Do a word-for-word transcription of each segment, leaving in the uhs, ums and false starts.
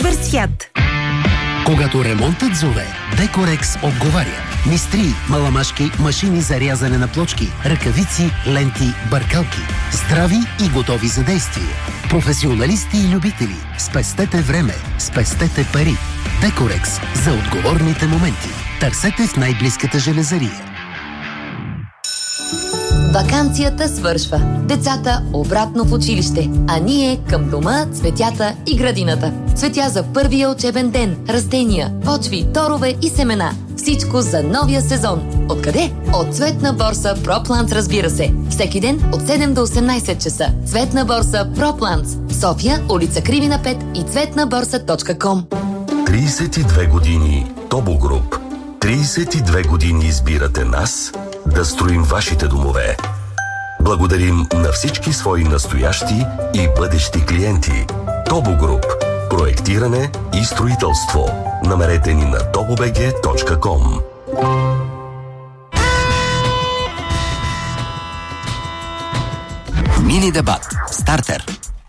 Добър свят! Когато ремонтът зове, Декорекс отговаря. Мистри, маламашки, машини за рязане на плочки, ръкавици, ленти, бъркалки. Здрави и готови за действие. Професионалисти и любители. Спестете време, спестете пари. Декорекс за отговорните моменти. Търсете в най-близката железария. Ваканцията свършва. Децата обратно в училище, а ние към дома, цветята и градината. Цветя за първия учебен ден, растения, почви, торове и семена. Всичко за новия сезон. Откъде? От Цветна борса ProPlants, разбира се. Всеки ден от седем до осемнайсет часа. Цветна борса ProPlants. София, улица Кривина пет и цветна борса точка ком. трийсет и две години Тобо Груп. трийсет и две години избирате нас да строим вашите домове. Благодарим на всички свои настоящи и бъдещи клиенти. Тобо Груп. Проектиране и строителство. Намерете ни на тобо би джи точка ком. Мини дебат. Стартер.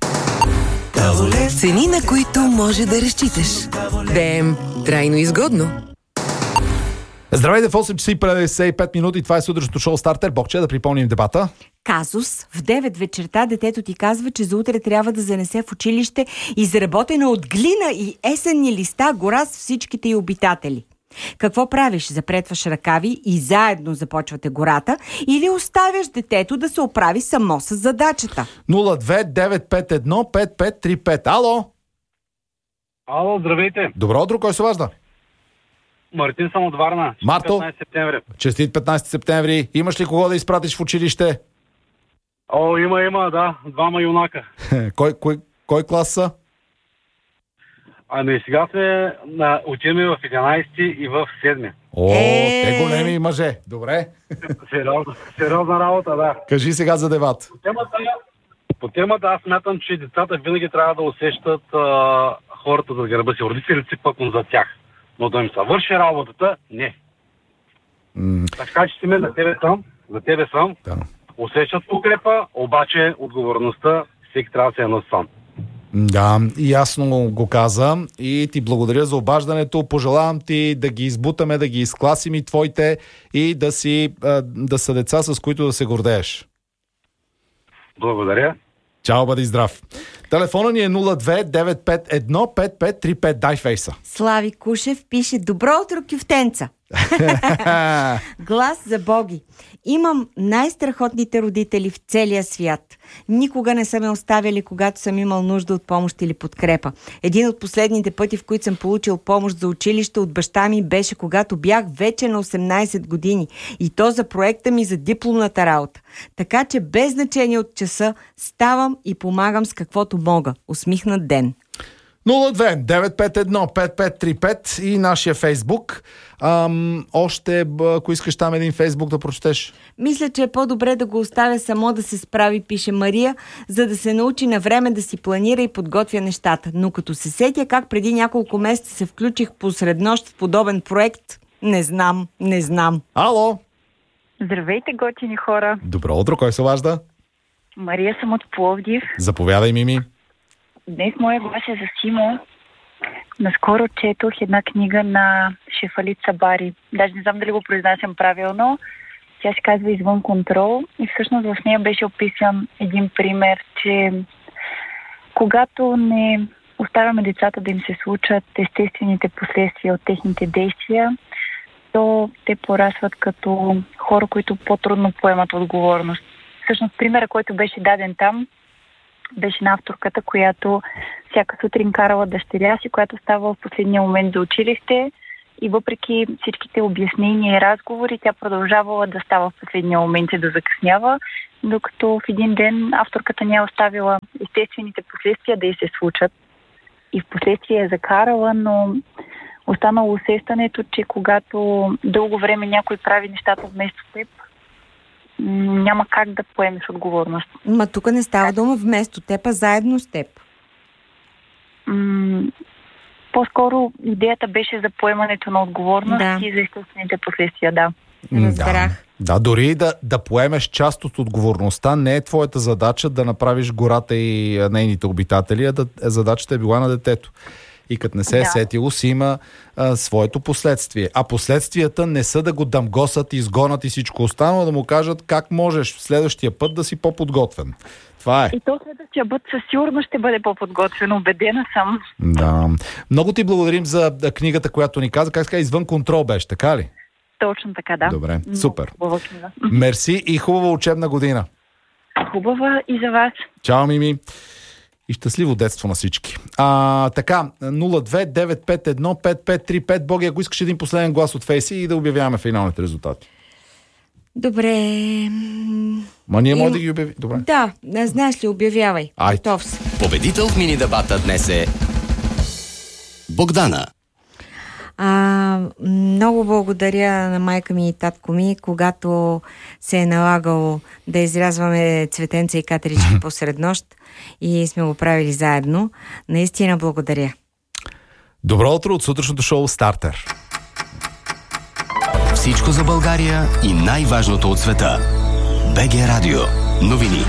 Цени, на които може да разчиташ. Бем, трайно изгодно. Здравейте, в осем часа и петдесет и пет минути. Това е сутрешното шоу Стартер. Бокче, да припомним дебата. Казус. В девет вечерта детето ти казва, че за утре трябва да занесе в училище изработена от глина и есенни листа гора с всичките й обитатели. Какво правиш? Запретваш ръкави и заедно започвате гората или оставяш детето да се оправи само с задачата? нула две девет пет едно пет пет три пет. Ало? Ало, здравейте. Добро утро, кой се важда? Мартин съм от Варна. Марто? петнайсети септември. Честит петнайсети септември. Имаш ли кого да изпратиш в училище? О, има, има, да. Двама юнака. кой, кой, кой клас са? Ами сега сме на, отиваме в единайсети и в седми. О, Е. те големи мъже. Добре. Сериозна, сериозна работа, да. Кажи сега за дебат. По темата, по темата аз смятам, че децата винаги трябва да усещат а, хората за гърба си. Родителите си пък за тях. Но да им се върши работата, не. М- Така че си ме за тебе съм, за тебе съм. да. Усещат подкрепа, обаче отговорността всеки трябва да се е на сам. Да, ясно го каза и ти благодаря за обаждането. Пожелавам ти да ги избутаме, да ги изкласим и твоите и да си да са деца, с които да се гордееш. Благодаря. Чао, бъди здрав. Телефона ни е нула две девет пет едно пет пет три пет. Дай фейса. Слави Кушев пише: добро утро, кюфтенца. Глас за боги. Имам най-страхотните родители в целия свят. Никога не са ме оставяли, когато съм имал нужда от помощ или подкрепа. Един от последните пъти, в които съм получил помощ за училище от баща ми, беше когато бях вече на осемнайсет години. И то за проекта ми за дипломната работа. Така че без значение от часа ставам и помагам с каквото мога. Усмихнат ден. нула две девет пет едно пет пет три пет и нашия Фейсбук. Ам, още, ако искаш там един Фейсбук да прочетеш. Мисля, че е по-добре да го оставя само да се справи, пише Мария, за да се научи на време да си планира и подготвя нещата. Но като се сетя как преди няколко месеца се включих посред нощ в подобен проект, не знам, не знам. Ало? Здравейте, готини хора. Добро утро, кой се важда? Мария съм от Пловдив. Заповядай, Мими. Днес моя глас е за Симо. Наскоро четох една книга на Шефалит Сабари. Даже не знам дали го произнасям правилно. Тя се казва "Извън контрол" и всъщност в нея беше описан един пример, че когато не оставяме децата да им се случат естествените последствия от техните действия, то те порасват като хора, които по-трудно поемат отговорност. Всъщност примерът, който беше даден там, беше на авторката, която всяка сутрин карала дъщеря си, която става в последния момент за училище и въпреки всичките обяснения и разговори, тя продължавала да става в последния момент и да закъснява, докато в един ден авторката не е оставила естествените последствия да й се случат и в последствие е закарала, но останало усещането, че когато дълго време някой прави нещата вместо теб, няма как да поемеш отговорност. Ма тук не става дума вместо теб, а заедно с теб. М- по-скоро идеята беше за поемането на отговорност Да. и за естествените последствия, да. Разбрах. Да, да дори да, да поемеш част от отговорността, не е твоята задача да направиш гората и нейните обитатели, а да, задачата е била на детето. и като не се е Да. сетило, си има а, своето последствие. А последствията не са да го дамгосат, изгонат и всичко останало, да му кажат как можеш следващия път да си по-подготвен. Това е. И то следващия път със сигурност ще бъде по-подготвено. Убедена съм. Да. Много ти благодарим за книгата, която ни каза. Как се казва, Извън контрол беше, така ли? Точно така, да. Добре, Много супер. хубава книга. Мерси и хубава учебна година. Хубава и за вас. Чао, Мими. И щастливо детство на всички. А, така, нула две девет пет едно пет пет три пет. Боги, ако искаш един последен глас от Фейси и да обявяваме финалните резултати. Добре. Ма ние И- може да ги обявим. Добре. Да, не знаеш ли, обявявай. Айде. Готов си. Победител в мини дебата днес е Богдана. А, много благодаря на майка ми и татко ми, когато се е налагало да изрязваме цветенца и катерички посред нощ и сме го правили заедно. Наистина благодаря. Добро утро от сутрешното шоу Стартер. Всичко за България и най-важното от света. БГ Радио. Новини.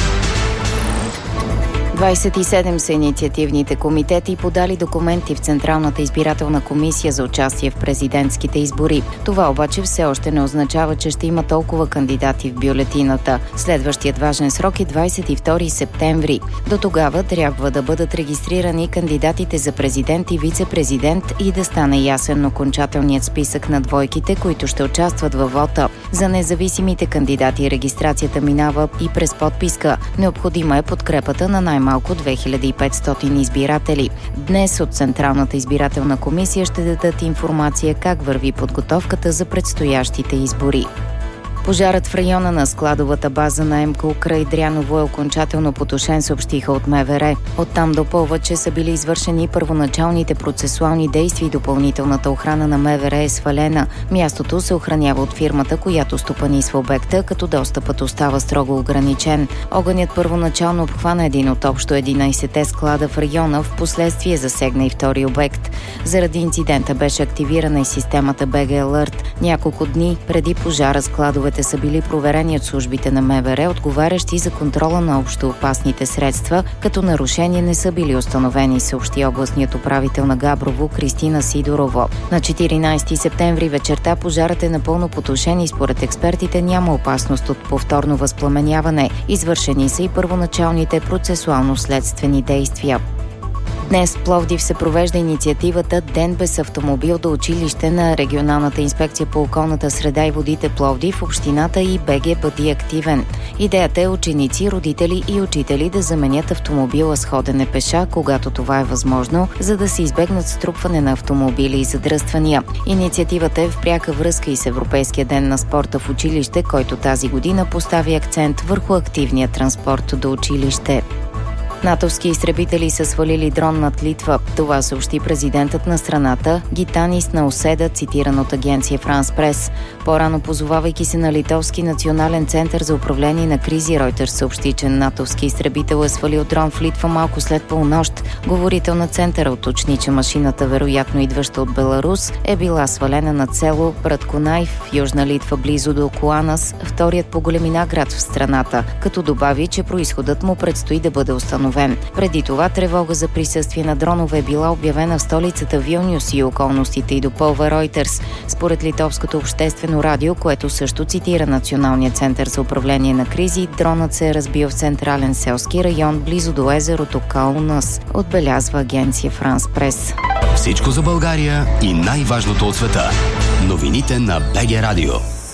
двадесет и седем са инициативните комитети, подали документи в Централната избирателна комисия за участие в президентските избори. Това обаче все още не означава, че ще има толкова кандидати в бюлетината. Следващият важен срок е двадесет и втори септември. До тогава трябва да бъдат регистрирани кандидатите за президент и вице-президент и да стане ясен окончателният списък на двойките, които ще участват във вота. За независимите кандидати регистрацията минава и през подписка. Необходима е подкрепата на най-малко малко две хиляди и петстотин избиратели. Днес от Централната избирателна комисия ще дадат информация как върви подготовката за предстоящите избори. Пожарът в района на складовата база на МКУ край Дряново е окончателно потушен, съобщиха от МВР. Оттам допълват, че са били извършени първоначалните процесуални действия и допълнителната охрана на МВР е свалена. Мястото се охранява от фирмата, която стопанисва обекта, като достъпът остава строго ограничен. Огънят първоначално обхвана един от общо единадесет склада в района, в последствие засегна и втори обект. Заради инцидента беше активирана и системата би джи Alert. Няколко дни преди пожара складовете са били проверени от службите на МВР, отговарящи за контрола на общоопасните средства, като нарушения не са били установени, съобщи областният управител на Габрово Кристина Сидорова. На четиринадесети септември вечерта пожарът е напълно потушен и според експертите няма опасност от повторно възпламеняване. Извършени са и първоначалните процесуално-следствени действия. Днес в Пловдив се провежда инициативата Ден без автомобил до училище на Регионалната инспекция по околната среда и водите Пловдив, общината и БГ Бъди активен. Идеята е ученици, родители и учители да заменят автомобила с ходене пеша, когато това е възможно, за да се избегнат струпване на автомобили и задръствания. Инициативата е в пряка връзка и с Европейския ден на спорта в училище, който тази година постави акцент върху активния транспорт до училище. натовски изтребители са свалили дрон над Литва. Това съобщи президентът на страната Гитанис Науседа, цитиран от агенция Франс Прес. По-рано, позовавайки се на Литовски национален център за управление на кризи, Ройтерс съобщи, че натовски изтребител е свалил дрон в Литва малко след полунощ. Говорител на центъра уточни, че машината, вероятно идваща от Беларус, е била свалена над село Пратконай в Южна Литва, близо до Куанас, вторият по големина град в страната, като добави, че произходът му предстои да бъде установен. Преди това тревога за присъствие на дронове е била обявена в столицата Вилнюс и околностите, и допълва Ройтерс. Според литовското обществено радио, което също цитира Националния център за управление на кризи, дронът се е разбил в централен селски район близо до езерото Каунас, отбелязва агенция Франс Прес. Всичко за България и най-важното от света. Новините на БГ Радио.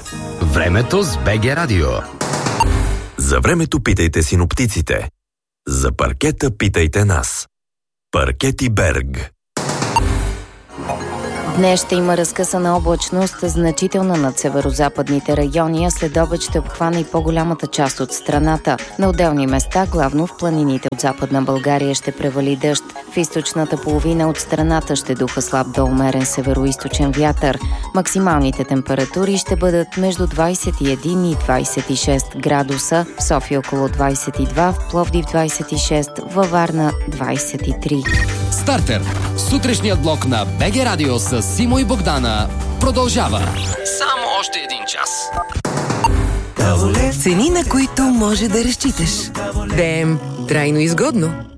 Времето с БГ Радио. За времето питайте синоптиците. За паркета питайте нас. Паркети Берг. Днес ще има разкъсана облачност, значителна над северозападните райони, а след обед ще обхване и по-голямата част от страната. На отделни места, главно в планините от Западна България, ще превали дъжд. В източната половина от страната ще духа слаб до умерен североизточен вятър. Максималните температури ще бъдат между двадесет и един и двадесет и шест градуса, в София около двадесет и два, в Пловдив двадесет и шест, във Варна двадесет и три. Стартер. Сутрешният блок на БГ Радио с Симо и Богдана продължава. Само още един час. Цени, на които може да разчиташ. БМ, трайно изгодно.